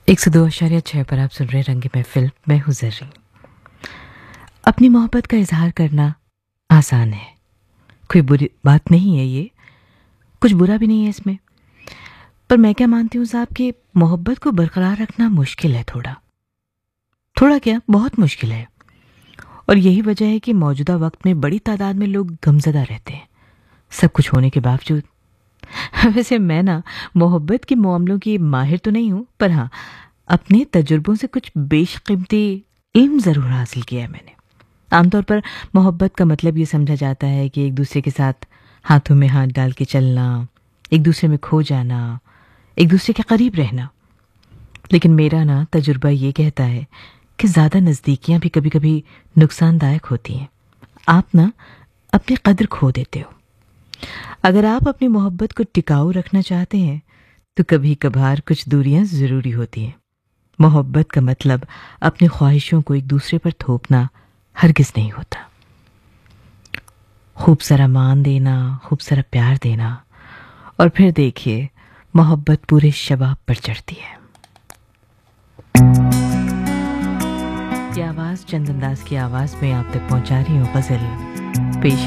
102.6 पर आप सुन रहे रंग महफिल। मैं हूं जर्री। अपनी मोहब्बत का इजहार करना आसान है, कोई बुरी बात नहीं है, ये कुछ बुरा भी नहीं है इसमें। पर मैं क्या मानती हूँ साहब कि मोहब्बत को बरकरार रखना मुश्किल है, थोड़ा क्या बहुत मुश्किल है। और यही वजह है कि मौजूदा वक्त में बड़ी तादाद में लोग गमजदा रहते हैं, सब कुछ होने के बावजूद। वैसे मैं ना मोहब्बत के मामलों की माहिर तो नहीं हूं, पर हाँ अपने तजुर्बों से कुछ बेशकीमती इल्म ज़रूर हासिल किया है मैंने। आमतौर पर मोहब्बत का मतलब ये समझा जाता है कि एक दूसरे के साथ हाथों में हाथ डाल के चलना, एक दूसरे में खो जाना, एक दूसरे के करीब रहना। लेकिन मेरा ना तजुर्बा ये कहता है कि ज़्यादा नज़दीकियाँ भी कभी कभी नुकसानदायक होती हैं। आप ना अपनी कदर खो देते हो। अगर आप अपनी मोहब्बत को टिकाऊ रखना चाहते हैं तो कभी कभार कुछ दूरियां ज़रूरी होती हैं। मोहब्बत का मतलब अपनी ख्वाहिशों को एक दूसरे पर थोपना हरगिज़ नहीं होता। खूब सारा मान देना, खूब सारा प्यार देना, और फिर देखिए मोहब्बत पूरे शबाब पर चढ़ती है। ये आवाज़ चंदन दास की आवाज़ में आप तक पहुंचा रही हूँ गज़ल